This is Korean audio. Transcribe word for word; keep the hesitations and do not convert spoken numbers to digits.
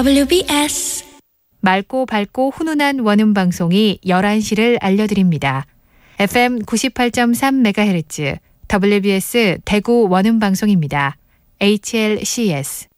더블유비에스 맑고 밝고 훈훈한 원음 방송이 열한 시를 알려드립니다. 에프엠 구십팔 점 삼 메가헤르츠 더블유비에스 대구 원음 방송입니다. 에이치엘씨에스